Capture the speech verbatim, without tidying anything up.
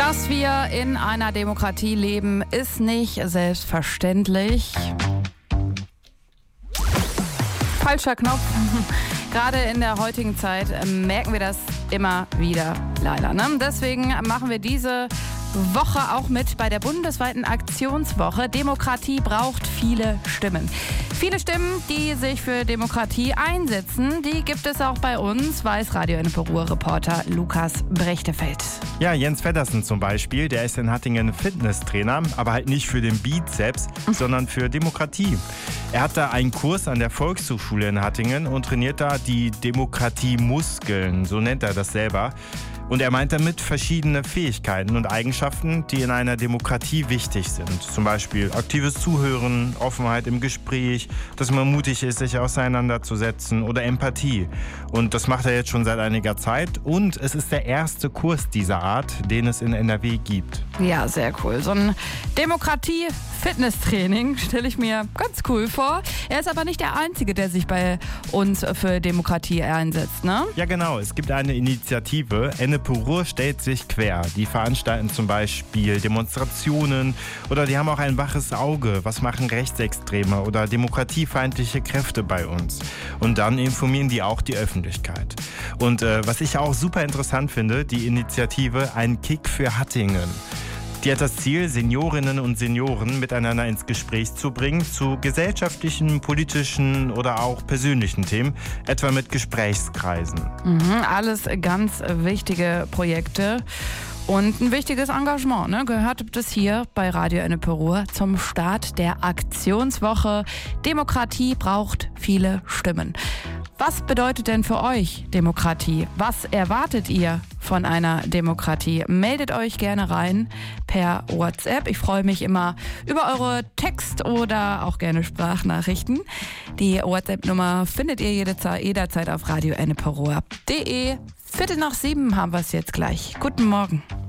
Dass wir in einer Demokratie leben, ist nicht selbstverständlich. Falscher Knopf. Gerade in der heutigen Zeit merken wir das immer wieder leider. Ne? Deswegen machen wir diese Woche auch mit bei der bundesweiten Aktionswoche. Demokratie braucht viele Stimmen. Viele Stimmen, die sich für Demokratie einsetzen, die gibt es auch bei uns, weiß Radio Ennepe-Ruhr-Reporter Lukas Brechtefeld. Ja, Jens Feddersen zum Beispiel, der ist in Hattingen Fitnesstrainer, aber halt nicht für den Bizeps, sondern für Demokratie. Er hat da einen Kurs an der Volkshochschule in Hattingen und trainiert da die Demokratiemuskeln, so nennt er das selber. Und er meint damit verschiedene Fähigkeiten und Eigenschaften, die in einer Demokratie wichtig sind. Zum Beispiel aktives Zuhören, Offenheit im Gespräch, dass man mutig ist, sich auseinanderzusetzen oder Empathie. Und das macht er jetzt schon seit einiger Zeit. Und es ist der erste Kurs dieser Art, den es in N R W gibt. Ja, sehr cool. So ein Demokratie-Fitnesstraining stelle ich mir ganz cool vor. Er ist aber nicht der Einzige, der sich bei uns für Demokratie einsetzt, ne? Ja, genau. Es gibt eine Initiative, Ennepe-Ruhr stellt sich quer. Die veranstalten zum Beispiel Demonstrationen oder die haben auch ein waches Auge. Was machen Rechtsextreme oder demokratiefeindliche Kräfte bei uns? Und dann informieren die auch die Öffentlichkeit. Und äh, was ich auch super interessant finde, die Initiative Ein Kick für Hattingen. Die hat das Ziel, Seniorinnen und Senioren miteinander ins Gespräch zu bringen, zu gesellschaftlichen, politischen oder auch persönlichen Themen, etwa mit Gesprächskreisen. Mhm, alles ganz wichtige Projekte und ein wichtiges Engagement, ne? Gehört das hier bei Radio Ennepe-Ruhr zum Start der Aktionswoche. Demokratie braucht viele Stimmen. Was bedeutet denn für euch Demokratie? Was erwartet ihr von einer Demokratie? Meldet euch gerne rein per WhatsApp. Ich freue mich immer über eure Text- oder auch gerne Sprachnachrichten. Die WhatsApp-Nummer findet ihr jederzeit, jederzeit auf radio ennepe ruhr punkt de. Viertel nach sieben haben wir es jetzt gleich. Guten Morgen.